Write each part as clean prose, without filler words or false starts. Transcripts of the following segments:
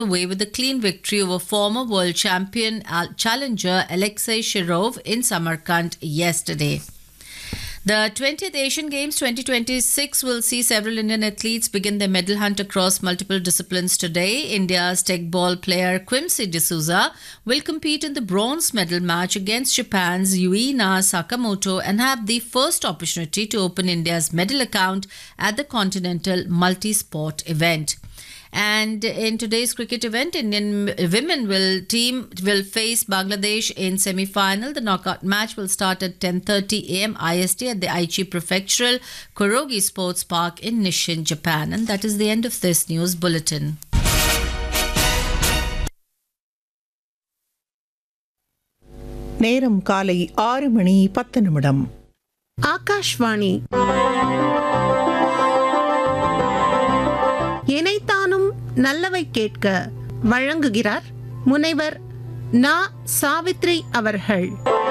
away with a clean victory over former world champion challenger Alexei Shirov in Samarkand yesterday. The 20th Asian Games 2026 will see several Indian athletes begin their medal hunt across multiple disciplines today. India's tech-ball player Quimsi D'Souza will compete in the bronze medal match against Japan's Yuina Sakamoto and have the first opportunity to open India's medal account at the Continental Multi-Sport event. And in today's cricket event, Indian women will face Bangladesh in semi-final. The knockout match will start at 10:30 a.m. IST at the Aichi Prefectural Kurogi Sports Park in Nishin, Japan. And that is the end of this news bulletin. நேரம் காலை 6:10 ஆகாஷ்வாணி இணைத்தானும் நல்லவை கேட்க வழங்குகிறார் முனைவர் நா. சாவித்ரி அவர்கள்.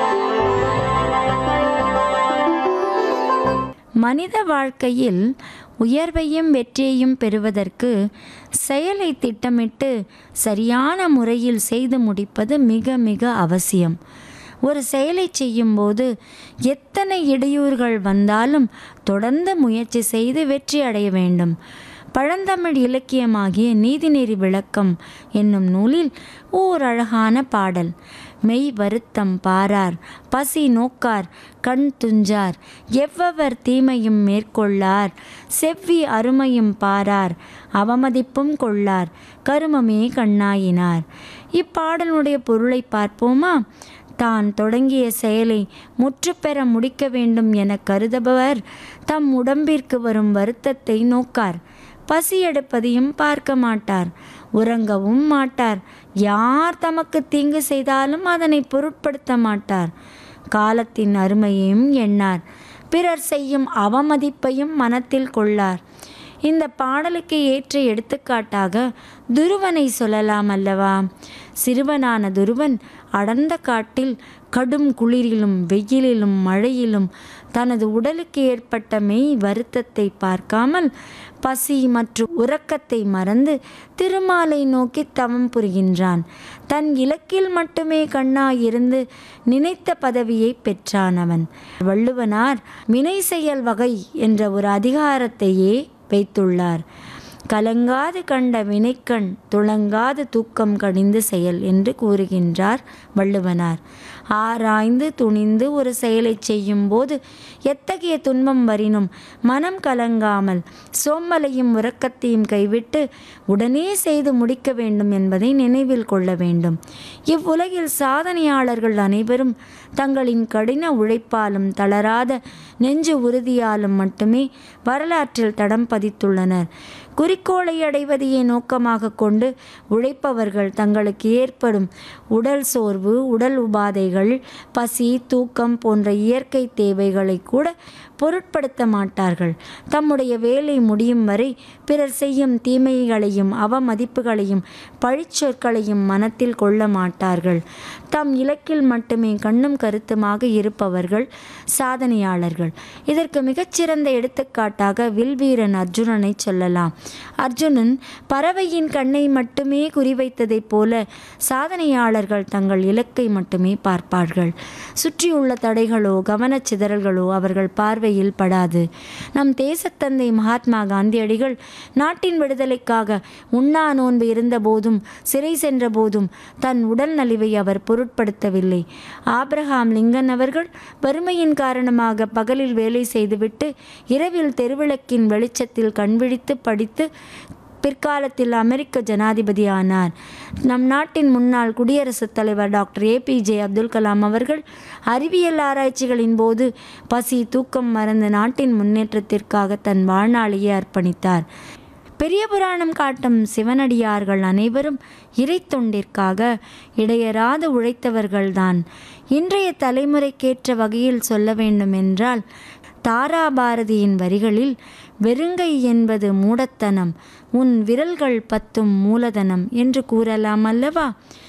மனித வாழ்க்கையில் உயர்வையும் வெற்றியையும் பெறுவதற்கு செயலை திட்டமிட்டு சரியான முறையில் செய்து முடிப்பது மிக மிக அவசியம். ஒரு செயலை செய்யும்போது எத்தனை இடையூறுகள் வந்தாலும் தொடர்ந்து முயற்சி செய்து வெற்றி அடைய வேண்டும். பழந்தமிழ் இலக்கியமாகிய நீதிநெறி விளக்கம் என்னும் நூலில் ஓர் அழகான பாடல். மெய் வருத்தம் பாரார், பசி நோக்கார், கண் துஞ்சார், எவ்வவர் தீமையும் மேற்கொள்ளார், செவ்வி அருமையும் பாரார், அவமதிப்பும் கொள்ளார், கருமமே கண்ணாயினார். இப்பாடலுடைய பொருளை பார்ப்போமா? தான் தொடங்கிய செயலை முற்றுப்பெற முடிக்க வேண்டும் என கருதுபவர் தம் உடம்பிற்கு வரும் வருத்தத்தை நோக்கார். பசி எடுப்பதையும் பார்க்க மாட்டார், உறங்கவும் மாட்டார். யார் தமக்கு தீங்கு செய்தாலும் அதனை பொருட்படுத்த மாட்டார். காலத்தின் அருமையையும் எண்ணார், பிறர் செய்யும் அவமதிப்பையும் மனத்தில் கொள்ளார். இந்த பாடலுக்கு ஏற்ற எடுத்துக்காட்டாக துருவனை சொல்லலாம் அல்லவா? சிறுவனான துருவன் அடர்ந்த காட்டில் கடும் குளிரிலும் வெயிலிலும் மழையிலும் தனது உடலுக்கு ஏற்பட்ட மெய் வருத்தத்தை பார்க்காமல் பசி மற்றும் உறக்கத்தை மறந்து திருமாலை நோக்கி தவம் புரிகின்றான். தன் இலக்கில் மட்டுமே கண்ணாயிருந்து நினைத்த பதவியை பெற்றான் அவன். வள்ளுவனார் வினை செயல் வகை என்ற ஒரு அதிகாரத்தையே வைத்துள்ளார். கலங்காது கண்ட வினைக்கண் துளங்காது தூக்கம் கடிந்து செயல் என்று கூறுகின்றார் வள்ளுவனார். ஆராய்ந்து துணிந்து ஒரு செயலை செய்யும் போது எத்தகைய துன்பம் வரினும் மனம் கலங்காமல் சோம்பலையும் உறக்கத்தையும் கைவிட்டு உடனே செய்து முடிக்க வேண்டும் என்பதை நினைவில் கொள்ள வேண்டும். இவ்வுலகில் சாதனையாளர்கள் அனைவரும் தங்களின் கடின உழைப்பாலும் தளராத நெஞ்சு உறுதியாலும் மட்டுமே வரலாற்றில் தடம் பதித்துள்ளனர். குறிக்கோளை அடைவதையே நோக்கமாக கொண்டு உழைப்பவர்கள் தங்களுக்கு ஏற்படும் உடல் சோர்வு, உடல் உபாதைகள், பசி, தூக்கம் போன்ற இயற்கை தேவைகளை கூட பொருட்படுத்த மாட்டார்கள். தம்முடைய வேலை முடியும் வரை பிறர் செய்யும் தீமைகளையும் அவமதிப்புகளையும் பழிச்சொற்களையும் மனத்தில் கொள்ள மாட்டார்கள். தம் இலக்கில் மட்டுமே கண்ணும் கருத்துமாக இருப்பவர்கள் சாதனையாளர்கள். இதற்கு மிகச்சிறந்த எடுத்துக்காட்டாக வில்வீரன் அர்ஜுனனை சொல்லலாம். அர்ஜுனன் பறவையின் கண்ணை மட்டுமே குறிவைத்ததைப் போல சாதனையாளர்கள் தங்கள் இலக்கை மட்டுமே பார்ப்பார்கள். சுற்றியுள்ள தடைகளோ கவனச்சிதறல்களோ அவர்கள் பார்வையில் படாது. நம் தேசத்தந்தை மகாத்மா காந்தியடிகள் நாட்டின் விடுதலைக்காக உண்ணா நோன்பு இருந்த போதும் சிறை சென்ற போதும் தன் உடல் நலிவை அவர் பொருட்படுத்தவில்லை. ஆப்ரஹாம் லிங்கன் அவர்கள் வறுமையின் காரணமாக பகலில் வேலை செய்துவிட்டு இரவில் தெருவிளக்கின் வெளிச்சத்தில் கண்விழித்து படித்து பிற்காலத்தில் அமெரிக்க ஜனாதிபதி ஆனார். நம் நாட்டின் முன்னாள் குடியரசுத் தலைவர் டாக்டர் APJ அப்துல் கலாம் அவர்கள் அறிவியல் ஆராய்ச்சிகளின் போது பசி தூக்கம் மறந்து நாட்டின் முன்னேற்றத்திற்காக தன் வாழ்நாளையே அர்ப்பணித்தார். பெரிய புராணம் காட்டும் சிவனடியார்கள் அனைவரும் இறை தொண்டிற்காக இடையராது உழைத்தவர்கள்தான். இன்றைய தலைமுறைக்கேற்ற வகையில் சொல்ல வேண்டுமென்றால் தாராபாரதியின் வரிகளில் வெறுங்கை என்பது மூடத்தனம், உன் விரல்கள் பத்தும் மூலதனம் என்று கூறலாம் அல்லவா?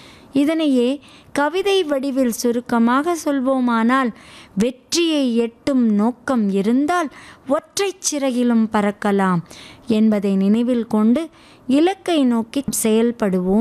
இதனையே கவிதை வடிவில் சுருக்கமாக சொல்வோமானால், வெற்றியை எட்டும் நோக்கம் இருந்தால் ஒற்றை சிறகிலும் பறக்கலாம் என்பதை நினைவில் கொண்டு இலக்கை நோக்கி செயல்படுவோம்.